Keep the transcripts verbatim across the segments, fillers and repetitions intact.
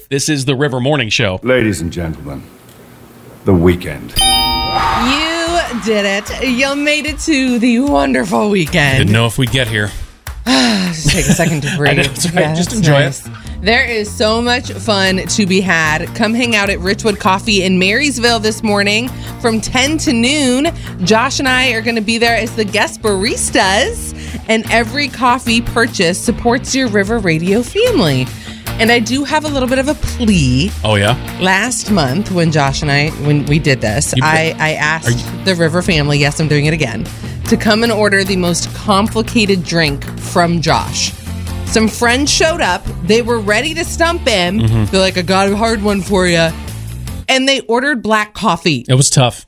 This is the River Morning Show. Ladies and gentlemen, the weekend. You did it. You made it to the wonderful weekend. Didn't know if we'd get here. Just take a second to breathe. I know, it's okay. Yeah, Just that's enjoy nice. it. There is so much fun to be had. Come hang out at Richwood Coffee in Marysville this morning from ten to noon. Josh and I are going to be there as the guest baristas, and every coffee purchase supports your River Radio family. And I do have a little bit of a plea. Oh, yeah? Last month when Josh and I, when we did this, You- I, I asked you- the River family, yes, I'm doing it again, to come and order the most complicated drink from Josh. Some friends showed up. They were ready to stump him. Mm-hmm. They're like, I got a hard one for you. And they ordered black coffee. It was tough.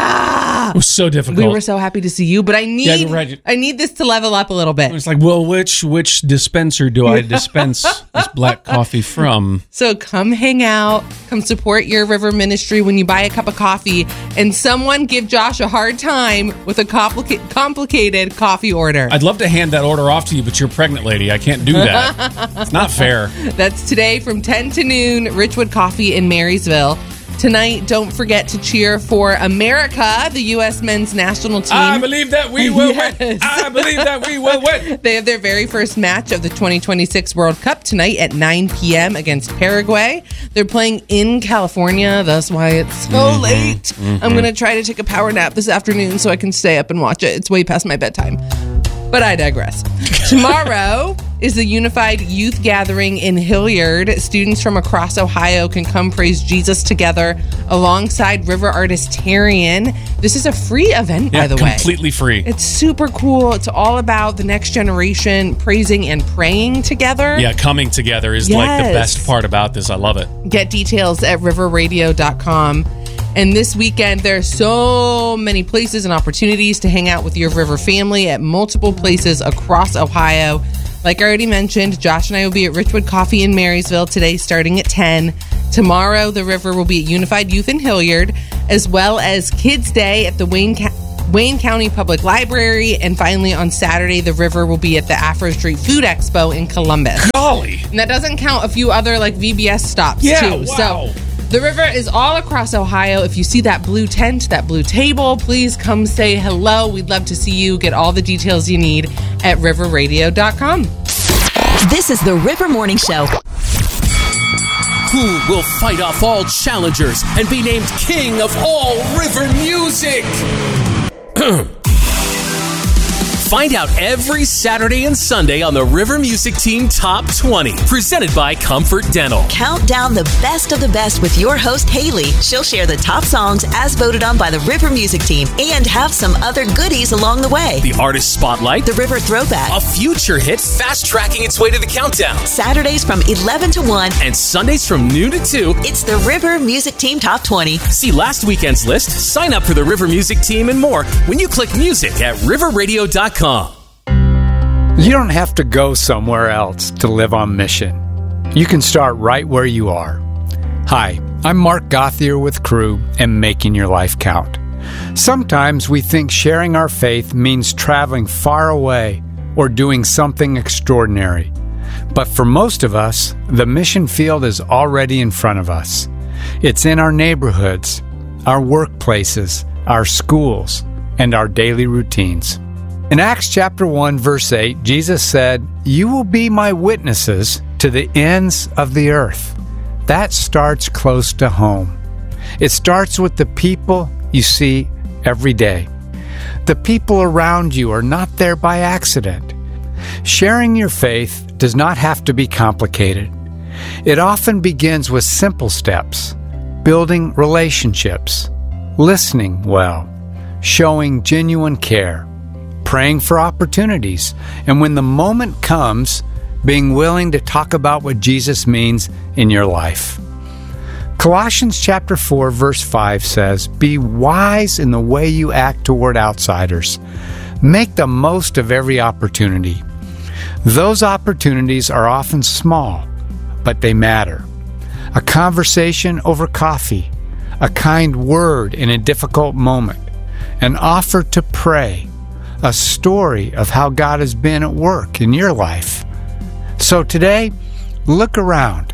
Ah! It was so difficult. We were so happy to see you, but I need Yeah, you're right. I need this to level up a little bit. It's like, well, which which dispenser do I dispense this black coffee from? So come hang out, come support your River ministry when you buy a cup of coffee, and someone give Josh a hard time with a complica- complicated coffee order. I'd love to hand that order off to you, but you're a pregnant lady. I can't do that. It's not fair. That's today from ten to noon, Richwood Coffee in Marysville. Tonight, don't forget to cheer for America, the U S men's national team. I believe that we will Yes. win. I believe that we will win. They have their very first match of the twenty twenty-six World Cup tonight at nine p.m. against Paraguay. They're playing in California. That's why it's so Mm-hmm. late. Mm-hmm. I'm going to try to take a power nap this afternoon so I can stay up and watch it. It's way past my bedtime. But I digress. Tomorrow is the Unified Youth Gathering in Hilliard. Students from across Ohio can come praise Jesus together alongside River artist Tarian. This is a free event, Yeah, by the way. completely free. It's super cool. It's all about the next generation praising and praying together. Yeah, coming together is like the Yes. best part about this. I love it. Get details at river radio dot com. And this weekend, there are so many places and opportunities to hang out with your River family at multiple places across Ohio. Like I already mentioned, Josh and I will be at Richwood Coffee in Marysville today starting at ten. Tomorrow, the River will be at Unified Youth in Hilliard, as well as Kids Day at the Wayne County. Wayne County Public Library, and finally on Saturday, the River will be at the Afro Street Food Expo in Columbus. Golly. And that doesn't count a few other like V B S stops Yeah, too. wow. So the River is all across Ohio. If you see that blue tent, that blue table, please come say hello. We'd love to see you. Get all the details you need at river radio dot com. This is the River Morning Show. Who will fight off all challengers and be named king of all river music? Find out every Saturday and Sunday on the River Music Team Top twenty, presented by Comfort Dental. Count down the best of the best with your host, Haley. She'll share the top songs as voted on by the River Music Team and have some other goodies along the way. The Artist Spotlight, The River Throwback. a future hit fast-tracking its way to the countdown. Saturdays from eleven to one. And Sundays from noon to two. It's the River Music Team Top twenty. See last weekend's list, sign up for the River Music Team and more when you click music at river radio dot com. You don't have to go somewhere else to live on mission. You can start right where you are. Hi, I'm Mark Gothier with Crew and Making Your Life Count. Sometimes we think sharing our faith means traveling far away or doing something extraordinary. But for most of us, the mission field is already in front of us. It's in our neighborhoods, our workplaces, our schools, and our daily routines. In Acts chapter one, verse eight, Jesus said, "You will be my witnesses to the ends of the earth." That starts close to home. It starts with the people you see every day. The people around you are not there by accident. Sharing your faith does not have to be complicated. It often begins with simple steps: building relationships, listening well, showing genuine care, praying for opportunities, and when the moment comes, being willing to talk about what Jesus means in your life. Colossians chapter four, verse five says, "Be wise in the way you act toward outsiders. Make the most of every opportunity." Those opportunities are often small, but they matter. A conversation over coffee, a kind word in a difficult moment, an offer to pray, a story of how God has been at work in your life. So today, look around.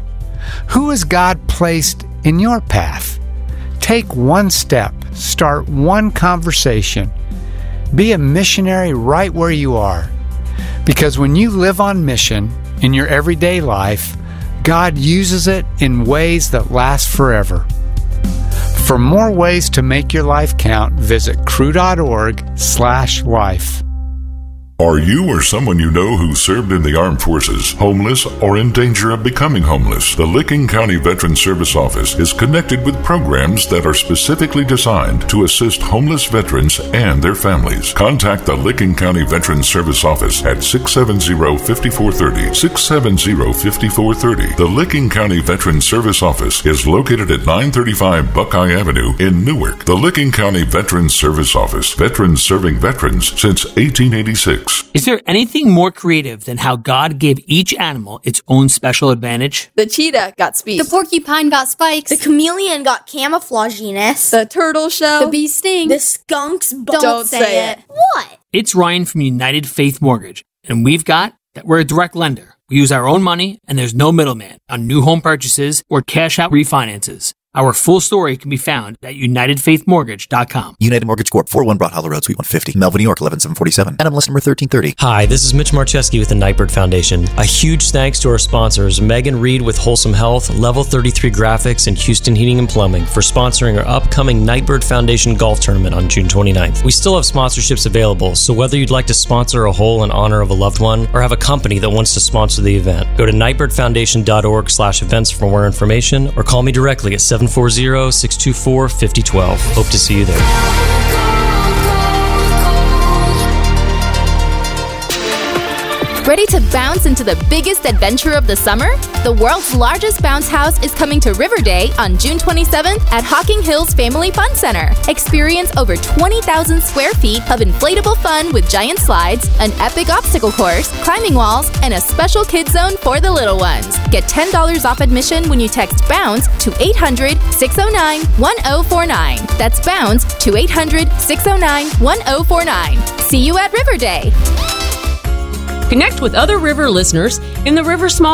Who has God placed in your path? Take one step. Start one conversation. Be a missionary right where you are. Because when you live on mission in your everyday life, God uses it in ways that last forever. For more ways to make your life count, visit crew.org slash life. Are you or someone you know who served in the armed forces homeless or in danger of becoming homeless? The Licking County Veteran Service Office is connected with programs that are specifically designed to assist homeless veterans and their families. Contact the Licking County Veteran Service Office at six seven zero, five four three zero, six seven zero, five four three zero. The Licking County Veteran Service Office is located at nine thirty-five Buckeye Avenue in Newark. The Licking County Veteran Service Office. Veterans serving veterans since eighteen eighty-six. Is there anything more creative than how God gave each animal its own special advantage? The cheetah got speed. The porcupine got spikes. The chameleon got camouflaginess. The turtle shell. The bee sting. The skunk's Don't, Don't say, say it. it. What? It's Ryan from United Faith Mortgage, and we've got that we're a direct lender. We use our own money, and there's no middleman on new home purchases or cash out refinances. Our full story can be found at united faith mortgage dot com. United Mortgage Corp, four oh one Broad Hollow Road, Suite one fifty, Melville, New York, eleven seven forty-seven. N M L S number thirteen thirty. Hi, this is Mitch Marcheski with the Nightbird Foundation. A huge thanks to our sponsors, Megan Reed with Wholesome Health, Level thirty-three Graphics, and Houston Heating and Plumbing for sponsoring our upcoming Nightbird Foundation Golf Tournament on June twenty-ninth. We still have sponsorships available, so whether you'd like to sponsor a hole in honor of a loved one or have a company that wants to sponsor the event, go to nightbird foundation dot org slash events for more information or call me directly at seven four zero, six two four, five oh one two. Hope to see you there. Ready to bounce into the biggest adventure of the summer? The world's largest bounce house is coming to River Day on June twenty-seventh at Hocking Hills Family Fun Center. Experience over twenty thousand square feet of inflatable fun with giant slides, an epic obstacle course, climbing walls, and a special kids zone for the little ones. Get ten dollars off admission when you text BOUNCE to eight hundred, six oh nine, one oh four nine. That's BOUNCE to eight hundred, six oh nine, one oh four nine. See you at River Day. Connect with other River listeners in the River Small